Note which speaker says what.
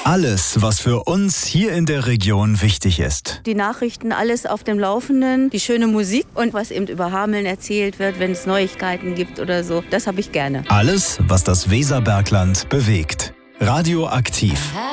Speaker 1: Alles, was für uns hier in der Region wichtig ist.
Speaker 2: Die Nachrichten, alles auf dem Laufenden, die schöne Musik und was eben über Hameln erzählt wird, wenn es Neuigkeiten gibt oder so, das habe ich gerne.
Speaker 1: Alles, was das Weserbergland bewegt. Radioaktiv.